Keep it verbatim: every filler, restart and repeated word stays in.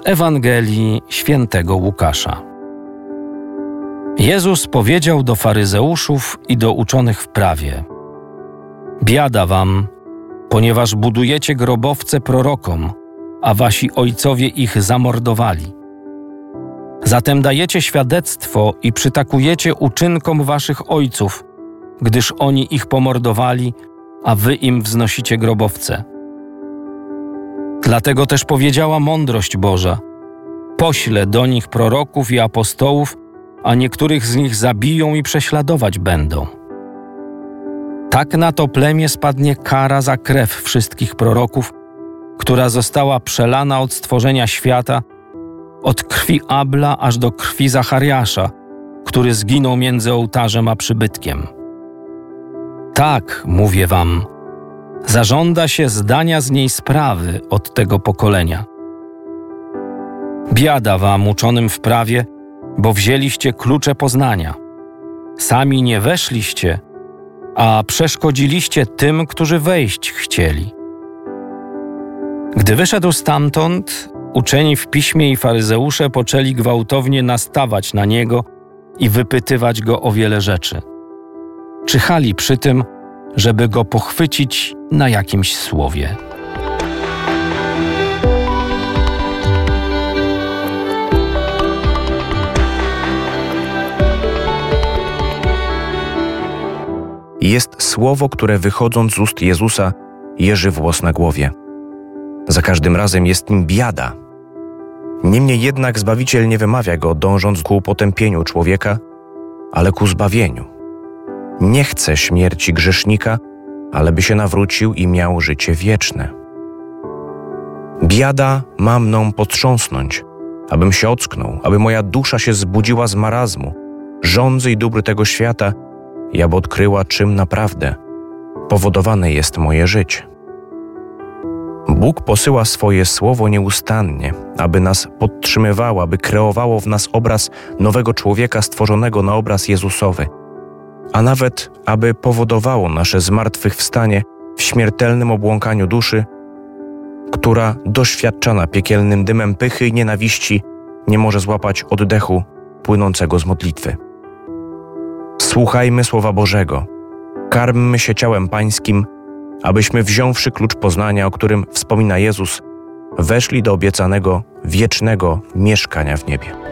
Z Ewangelii Świętego Łukasza. Jezus powiedział do faryzeuszów i do uczonych w prawie: Biada wam, ponieważ budujecie grobowce prorokom, a wasi ojcowie ich zamordowali. Zatem dajecie świadectwo i przytakujecie uczynkom waszych ojców, gdyż oni ich pomordowali, a wy im wznosicie grobowce. Dlatego też powiedziała mądrość Boża: poślę do nich proroków i apostołów, a niektórych z nich zabiją i prześladować będą. Tak na to plemię spadnie kara za krew wszystkich proroków, która została przelana od stworzenia świata, od krwi Abla aż do krwi Zachariasza, który zginął między ołtarzem a przybytkiem. Tak, mówię wam, zażąda się zdania z niej sprawy od tego pokolenia. Biada wam, uczonym w prawie, bo wzięliście klucze poznania. Sami nie weszliście, a przeszkodziliście tym, którzy wejść chcieli. Gdy wyszedł stamtąd, uczeni w piśmie i faryzeusze poczęli gwałtownie nastawać na niego i wypytywać go o wiele rzeczy. Czyhali przy tym, żeby go pochwycić na jakimś słowie. Jest słowo, które wychodząc z ust Jezusa jeży włos na głowie. Za każdym razem jest nim biada. Niemniej jednak Zbawiciel nie wymawia go, dążąc ku potępieniu człowieka, ale ku zbawieniu. Nie chce śmierci grzesznika, ale by się nawrócił i miał życie wieczne. Biada ma mną potrząsnąć, abym się ocknął, aby moja dusza się zbudziła z marazmu, żądzy i dóbr tego świata, i aby odkryła, czym naprawdę powodowane jest moje życie. Bóg posyła swoje słowo nieustannie, aby nas podtrzymywało, aby kreowało w nas obraz nowego człowieka stworzonego na obraz Jezusowy, a nawet aby powodowało nasze zmartwychwstanie w śmiertelnym obłąkaniu duszy, która doświadczana piekielnym dymem pychy i nienawiści nie może złapać oddechu płynącego z modlitwy. Słuchajmy Słowa Bożego, karmmy się ciałem Pańskim, abyśmy wziąwszy klucz poznania, o którym wspomina Jezus, weszli do obiecanego, wiecznego mieszkania w niebie.